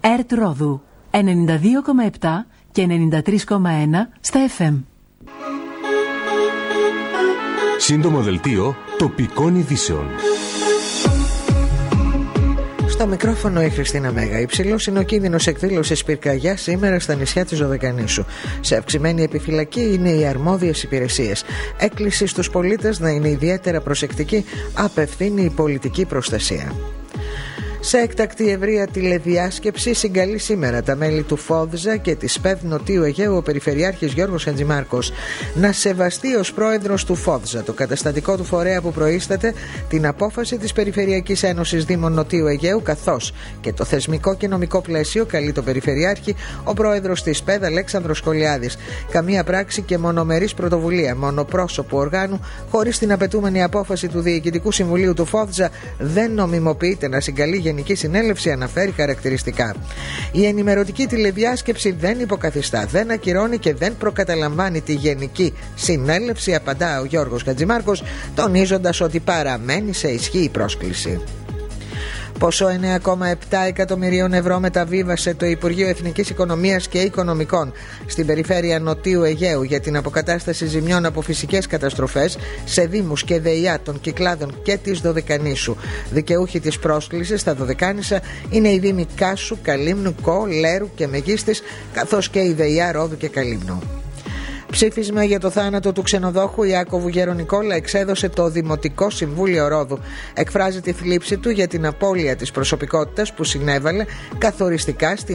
ΕΡΤ Ρόδου 92,7 και 93,1 στα FM. Σύντομο δελτίο τοπικών ειδήσεων. Στο μικρόφωνο η Χριστίνα Μέγα. Υψηλός είναι ο κίνδυνος εκδήλωσης πυρκαγιάς σήμερα στα νησιά της Δωδεκανήσου. Σε αυξημένη επιφυλακή είναι οι αρμόδιες υπηρεσίες. Έκκληση στους πολίτες να είναι ιδιαίτερα προσεκτικοί, απευθύνει η πολιτική προστασία. Σε έκτακτη ευρεία τηλεδιάσκεψη συγκαλεί σήμερα τα μέλη του ΦΟΔΖΑ και της ΠΕΔ Νοτίου Αιγαίου ο Περιφερειάρχης Γιώργος Χατζημάρκος να σεβαστεί ως πρόεδρος του ΦΟΔΖΑ, το καταστατικό του φορέα που προείσταται, την απόφαση της Περιφερειακής Ένωσης Δήμων Νοτίου Αιγαίου, καθώς και το θεσμικό και νομικό πλαίσιο, καλεί τον Περιφερειάρχη ο πρόεδρος της ΠΕΔ Αλέξανδρος Κολιάδης. Καμία πράξη και μονομερής πρωτοβουλία μονοπρόσωπου οργάνου χωρίς την απαιτούμενη απόφαση του Διοικητικού Συμβουλίου του ΦΟΔΖΑ δεν νομιμοποιείται να συγκαλεί Γενική Συνέλευση, αναφέρει χαρακτηριστικά. Η ενημερωτική τηλεδιάσκεψη δεν υποκαθιστά, δεν ακυρώνει και δεν προκαταλαμβάνει τη Γενική Συνέλευση, απαντά ο Γιώργος Χατζημάρκος, τονίζοντας ότι παραμένει σε ισχύ η πρόσκληση. Ποσό 9,7 εκατομμυρίων ευρώ μεταβίβασε το Υπουργείο Εθνικής Οικονομίας και Οικονομικών στην περιφέρεια Νοτίου Αιγαίου για την αποκατάσταση ζημιών από φυσικές καταστροφές σε δήμους και ΔΕΙΑ των Κυκλάδων και της Δωδεκανήσου. Δικαιούχοι της πρόσκλησης στα Δωδεκάνησα είναι οι δήμοι Κάσου, Καλύμνου, Κο, Λέρου και Μεγίστης, καθώς και η ΔΕΙΑ Ρόδου και Καλύμνου. Ψήφισμα για το θάνατο του ξενοδόχου Ιάκωβου Γερονικόλα εξέδωσε το Δημοτικό Συμβούλιο Ρόδου. Εκφράζει τη θλίψη του για την απώλεια της προσωπικότητας που συνέβαλε καθοριστικά στην